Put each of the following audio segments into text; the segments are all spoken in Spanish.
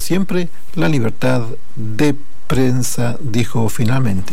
siempre la libertad de prensa, dijo finalmente.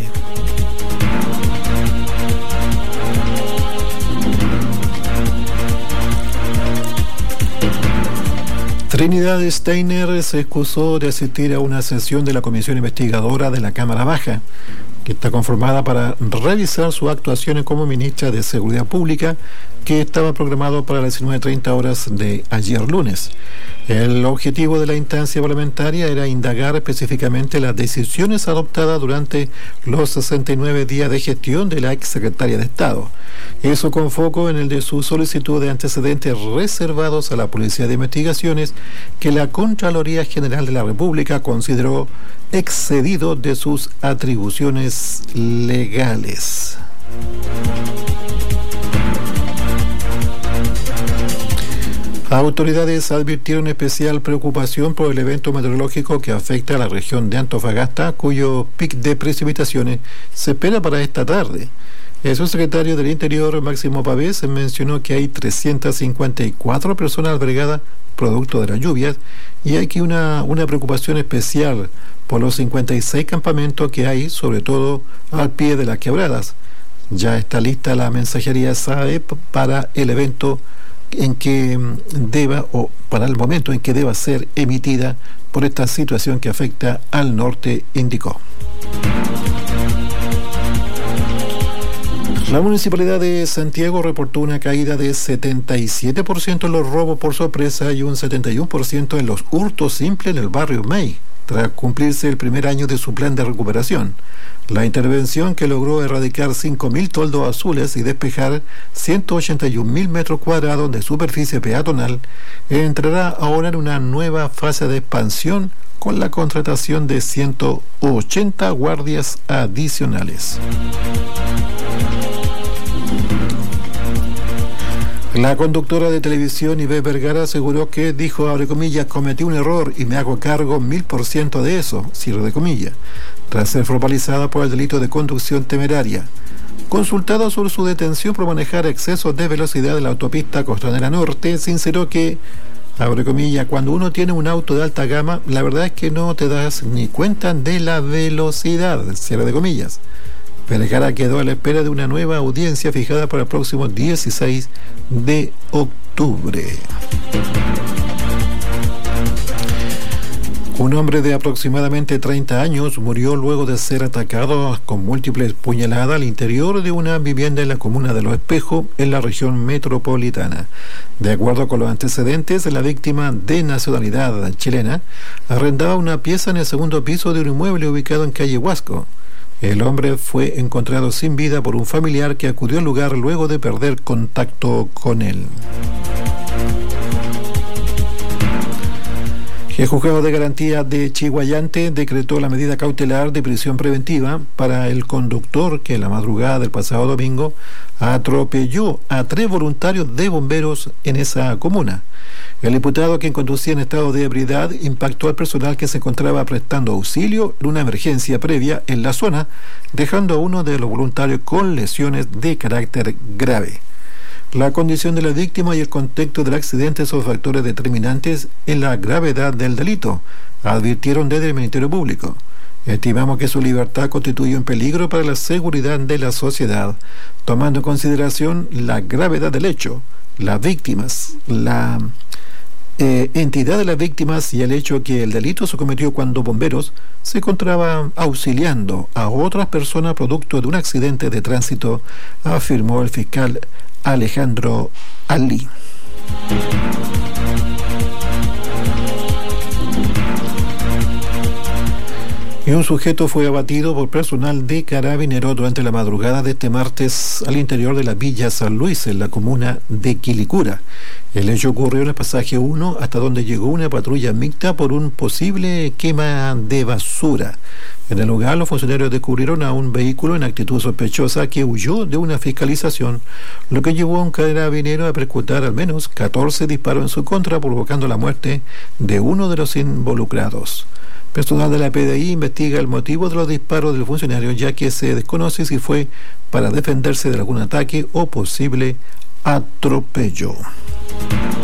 Trinidad Steiner se excusó de asistir a una sesión de la Comisión Investigadora de la Cámara Baja, que está conformada para revisar sus actuaciones como ministra de Seguridad Pública, que estaba programado para las 19:30 horas de ayer lunes. El objetivo de la instancia parlamentaria era indagar específicamente las decisiones adoptadas durante los 69 días de gestión de la exsecretaria de Estado. Eso con foco en el de su solicitud de antecedentes reservados a la Policía de Investigaciones, que la Contraloría General de la República consideró excedido de sus atribuciones legales. Autoridades advirtieron especial preocupación por el evento meteorológico que afecta a la región de Antofagasta, cuyo pic de precipitaciones se espera para esta tarde. El subsecretario del Interior, Máximo Pavés, mencionó que hay 354 personas albergadas producto de las lluvias, y hay aquí una preocupación especial por los 56 campamentos que hay, sobre todo al pie de las quebradas. Ya está lista la mensajería SAE para el evento en que deba, o para el momento en que deba ser emitida por esta situación que afecta al norte, indicó. La Municipalidad de Santiago reportó una caída de 77% en los robos por sorpresa y un 71% en los hurtos simples en el barrio May, tras cumplirse el primer año de su plan de recuperación. La intervención, que logró erradicar 5.000 toldos azules y despejar 181.000 metros cuadrados de superficie peatonal, entrará ahora en una nueva fase de expansión con la contratación de 180 guardias adicionales. La conductora de televisión Ivette Vergara aseguró que, dijo, abre comillas, cometí un error y me hago cargo 1000% de eso, cierre de comillas, tras ser formalizada por el delito de conducción temeraria. Consultada sobre su detención por manejar excesos de velocidad en la autopista Costanera Norte, sinceró que, abre comillas, cuando uno tiene un auto de alta gama, la verdad es que no te das ni cuenta de la velocidad, cierre de comillas. Vergara quedó a la espera de una nueva audiencia fijada para el próximo 16 de octubre. Un hombre de aproximadamente 30 años murió luego de ser atacado con múltiples puñaladas al interior de una vivienda en la comuna de Los Espejos, en la región metropolitana. De acuerdo con los antecedentes, la víctima, de nacionalidad chilena, arrendaba una pieza en el segundo piso de un inmueble ubicado en calle Huasco. El hombre fue encontrado sin vida por un familiar que acudió al lugar luego de perder contacto con él. El juzgado de garantía de Chiguayante decretó la medida cautelar de prisión preventiva para el conductor que la madrugada del pasado domingo atropelló a 3 voluntarios de bomberos en esa comuna. El imputado, quien conducía en estado de ebriedad, impactó al personal que se encontraba prestando auxilio en una emergencia previa en la zona, dejando a uno de los voluntarios con lesiones de carácter grave. La condición de la víctima y el contexto del accidente son factores determinantes en la gravedad del delito, advirtieron desde el Ministerio Público. Estimamos que su libertad constituye un peligro para la seguridad de la sociedad, tomando en consideración la gravedad del hecho, las víctimas, la entidad de las víctimas y el hecho que el delito se cometió cuando bomberos se encontraban auxiliando a otras personas producto de un accidente de tránsito, afirmó el fiscal Alejandro Ali. Y un sujeto fue abatido por personal de Carabineros durante la madrugada de este martes al interior de la Villa San Luis, en la comuna de Quilicura. El hecho ocurrió en el pasaje 1, hasta donde llegó una patrulla mixta por un posible quema de basura. En el lugar, los funcionarios descubrieron a un vehículo en actitud sospechosa que huyó de una fiscalización, lo que llevó a un carabinero a percutar al menos 14 disparos en su contra, provocando la muerte de uno de los involucrados. Personal de la PDI investiga el motivo de los disparos del funcionario, ya que se desconoce si fue para defenderse de algún ataque o posible atropello.